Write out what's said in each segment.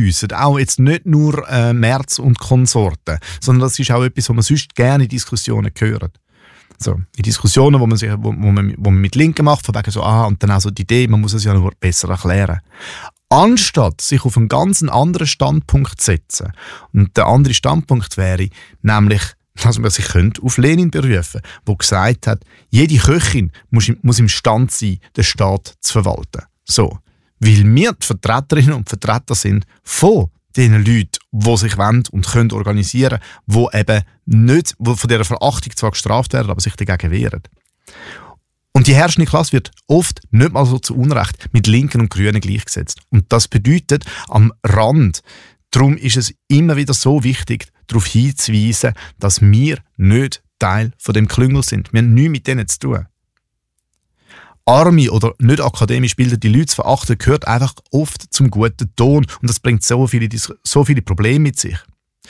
wissen, auch jetzt nicht nur Merz und Konsorten, sondern das ist auch etwas, was man sonst gerne in Diskussionen hört. So, in Diskussionen, wo man mit Linken macht, von wegen so, und dann auch so die Idee, man muss es ja noch besser erklären. Anstatt sich auf einen ganz anderen Standpunkt zu setzen, und der andere Standpunkt wäre nämlich, dass man sich auf Lenin berufen könnte, der gesagt hat, jede Köchin muss imstande sein, den Staat zu verwalten. So, weil wir die Vertreterinnen und Vertreter sind von den Leuten, die sich wollen und können organisieren, die eben nicht, die von dieser Verachtung zwar gestraft werden, aber sich dagegen wehren. Und die herrschende Klasse wird oft nicht mal so zu Unrecht mit Linken und Grünen gleichgesetzt. Und das bedeutet am Rand, darum ist es immer wieder so wichtig, darauf hinzuweisen, dass wir nicht Teil von dem Klüngel sind. Wir haben nichts mit denen zu tun. Arme oder nicht akademisch bildete Leute zu verachten, gehört einfach oft zum guten Ton. Und das bringt so viele Probleme mit sich.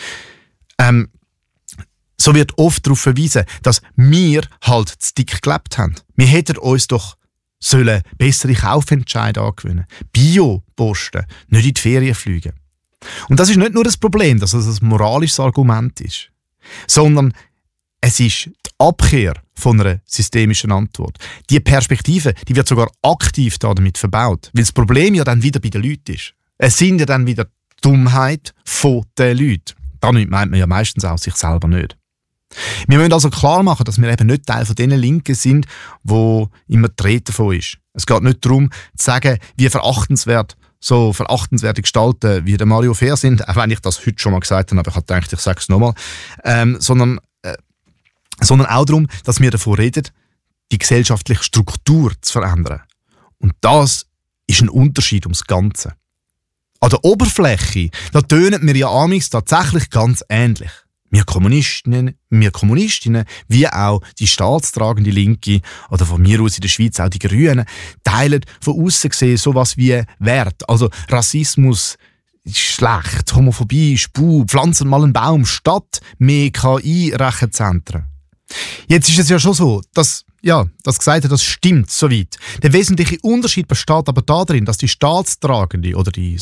So wird oft darauf verwiesen, dass wir halt zu dick gelebt haben. Wir hätten uns doch bessere Kaufentscheide angewöhnen. Bio-Posten, nicht in die Ferien fliegen. Und das ist nicht nur das Problem, dass es ein moralisches Argument ist, sondern es ist die Abkehr von einer systemischen Antwort. Die Perspektive, die wird sogar aktiv damit verbaut, weil das Problem ja dann wieder bei den Leuten ist. Es sind ja dann wieder die Dummheit von den Leuten. Damit meint man ja meistens auch sich selber nicht. Wir müssen also klar machen, dass wir eben nicht Teil von den Linken sind, wo immer die Rede davon ist. Es geht nicht darum, zu sagen, wie verachtenswerte Gestalten wie der Mario Fehr sind, auch wenn ich das heute schon mal gesagt habe, aber ich habe gedacht, ich sage es nochmal, sondern auch darum, dass wir davon reden, die gesellschaftliche Struktur zu verändern. Und das ist ein Unterschied ums Ganze. An der Oberfläche, da tönen wir ja amigs tatsächlich ganz ähnlich. Wir Kommunistinnen, wie auch die staatstragende Linke oder von mir aus in der Schweiz auch die Grünen, teilen von aussen gesehen sowas wie Wert. Also Rassismus ist schlecht, Homophobie ist pflanzen mal einen Baum statt mehr KI-Rechenzentren. Jetzt ist es ja schon so, dass das Gesagte, das stimmt soweit. Der wesentliche Unterschied besteht aber darin, dass die Staatstragende oder die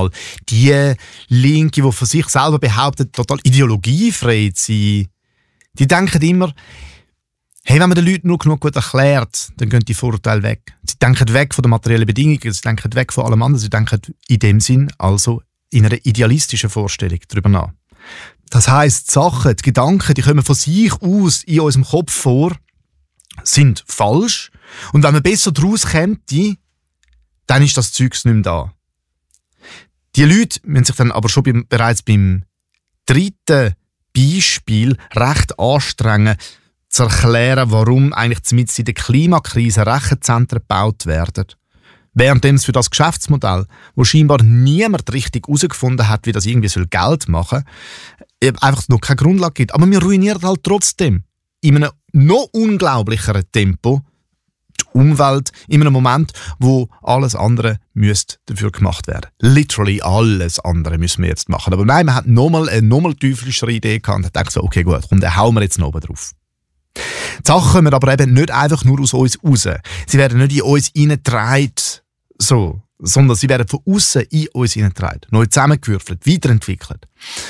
Linke, die von sich selber behauptet, total ideologiefrei zu sein, die denken immer, hey, wenn man den Leuten nur genug gut erklärt, dann gehen die Vorurteile weg. Sie denken weg von den materiellen Bedingungen, sie denken weg von allem anderen, sie denken in dem Sinn also in einer idealistischen Vorstellung darüber nach. Das heisst, die Sachen, die Gedanken, die kommen von sich aus in unserem Kopf vor, sind falsch. Und wenn man besser daraus kommt, dann ist das Zeugs nicht mehr da. Die Leute müssen sich dann aber schon bereits beim dritten Beispiel recht anstrengen, zu erklären, warum eigentlich mitten in der Klimakrise Rechenzentren gebaut werden. Währenddem es für das Geschäftsmodell, wo scheinbar niemand richtig herausgefunden hat, wie das irgendwie Geld machen soll, einfach noch keine Grundlage gibt. Aber wir ruinieren halt trotzdem in einem noch unglaublicheren Tempo die Umwelt, in einem Moment, wo alles andere müsste dafür gemacht werden. Literally alles andere müssen wir jetzt machen. Aber nein, man hat nochmal eine teuflischere Idee gehabt und hat gedacht so, okay gut, komm, dann hauen wir jetzt noch oben drauf. Die Sachen kommen aber eben nicht einfach nur aus uns raus. Sie werden nicht in uns hineingetragen, sondern sie werden von außen in uns hineingetragen, neu zusammengewürfelt, weiterentwickelt.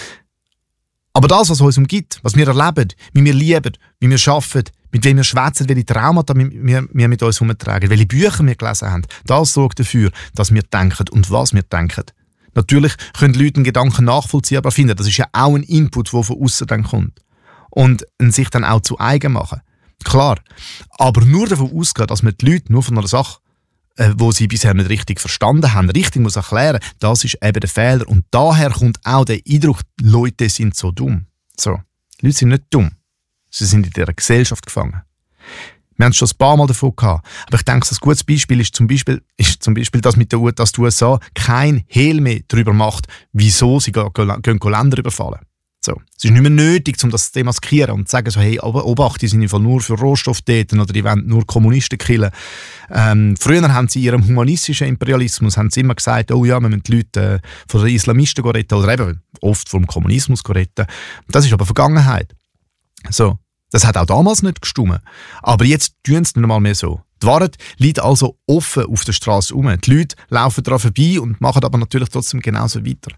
Aber das, was uns umgibt, was wir erleben, wie wir lieben, wie wir arbeiten, mit wem wir schwätzen, welche Traumata wir mit uns herumtragen, welche Bücher wir gelesen haben, das sorgt dafür, dass wir denken und was wir denken. Natürlich können Leute einen Gedanken nachvollziehbar finden. Das ist ja auch ein Input, der von außen dann kommt. Und sich dann auch zu eigen machen. Klar, aber nur davon ausgehen, dass man die Leute nur von einer Sache, die sie bisher nicht richtig verstanden haben, richtig muss erklären, das ist eben der Fehler. Und daher kommt auch der Eindruck, Leute sind so dumm. So, die Leute sind nicht dumm. Sie sind in dieser Gesellschaft gefangen. Wir haben es schon ein paar Mal davon gehabt. Aber ich denke, ein gutes Beispiel ist zum Beispiel das mit dass die USA kein Hehl mehr darüber macht, wieso sie gehen Länder überfallen. So. Es ist nicht mehr nötig, um das zu demaskieren und zu sagen, so, hey, Obacht, die sind einfach nur für Rohstoff täten oder die wollen nur Kommunisten killen. Früher haben sie in ihrem humanistischen Imperialismus haben sie immer gesagt, oh ja, wir müssen die Leute von den Islamisten retten oder eben oft vom Kommunismus retten. Das ist aber Vergangenheit. So. Das hat auch damals nicht gestimmt. Aber jetzt tun sie nicht mal mehr so. Die Wahrheit liegt also offen auf der Straße rum. Die Leute laufen daran vorbei und machen aber natürlich trotzdem genauso weiter.